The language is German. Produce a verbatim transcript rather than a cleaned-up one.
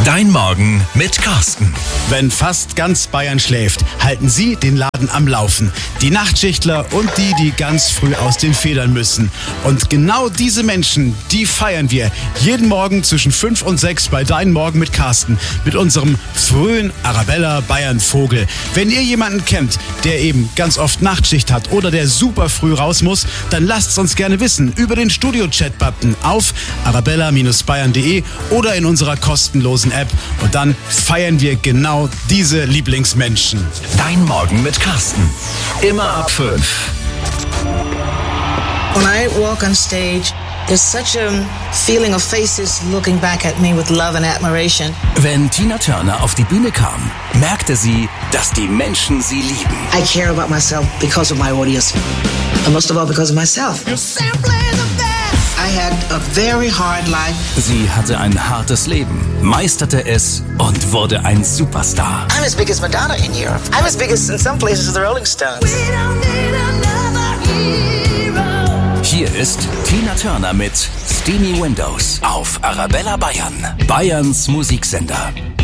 Dein Morgen mit Carsten. Wenn fast ganz Bayern schläft, halten Sie den Laden am Laufen. Die Nachtschichtler und die, die ganz früh aus den Federn müssen. Und genau diese Menschen, die feiern wir jeden Morgen zwischen fünf und sechs bei Dein Morgen mit Carsten. Mit unserem frühen Arabella Bayern Vogel. Wenn ihr jemanden kennt, der eben ganz oft Nachtschicht hat oder der super früh raus muss, dann lasst es uns gerne wissen über den Studio-Chat-Button auf arabella Bindestrich bayern punkt de oder in unserer kostenlosen App. Und dann feiern wir genau diese Lieblingsmenschen. Dein Morgen mit Carsten. Immer ab fünf. When I walk on stage, there's such a feeling of faces looking back at me with love and admiration. Wenn Tina Turner auf die Bühne kam, merkte sie, dass die Menschen sie lieben. I care about myself because of my audience, and most of all because of myself. I had a very hard life. Sie hatte ein hartes Leben, meisterte es und wurde ein Superstar. I'm as big as Madonna in Europe. I'm as big as in some places as the Rolling Stones. Hier ist Tina Turner mit Steamy Windows auf Arabella Bayern, Bayerns Musiksender.